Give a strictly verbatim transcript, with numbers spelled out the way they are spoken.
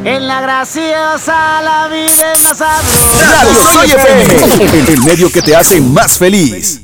En la graciosa la vida es más sabrosa. Radio Soy F M, el medio que te hace más feliz.